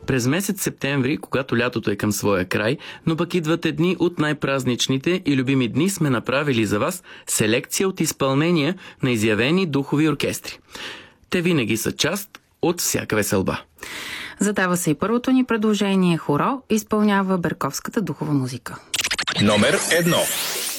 През месец септември, когато лятото е към своя край, но пък идват едни от най-празничните и любими дни, сме направили за вас селекция от изпълнения на изявени духови оркестри. Те винаги са част от всяка веселба. Задава се и първото ни предложение. Хоро изпълнява берковската духова музика. Номер 1.